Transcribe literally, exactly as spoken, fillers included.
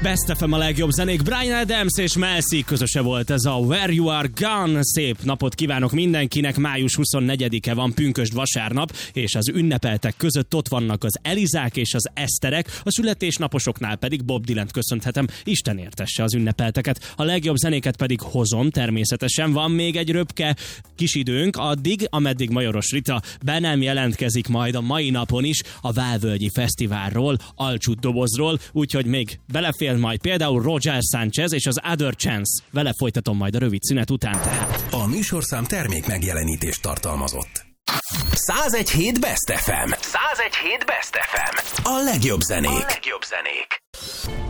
Best ef em a legjobb zenék, Bryan Adams és Mel C közöse volt ez a Where You Are Gone. Szép napot kívánok mindenkinek, május huszonnegyedike van, pünkösd vasárnap, és az ünnepeltek között ott vannak az Elizák és az Eszterek, a születésnaposoknál pedig Bob Dylant köszönhetem, Isten értesse az ünnepelteket. A legjobb zenéket pedig hozom, természetesen van még egy röpke kis időnk, addig, ameddig Majoros Rita be nem jelentkezik majd a mai napon is a Válvölgyi Fesztiválról, alcsút dobozról, úgyhogy még belefér majd például Roger Sanchez és az Other Chance. Vele folytatom majd a rövid szünet után tehát. A műsorszám termék megjelenítést tartalmazott. százegy hét Best ef em. százegy hét Best ef em. A legjobb zenék. A legjobb zenék.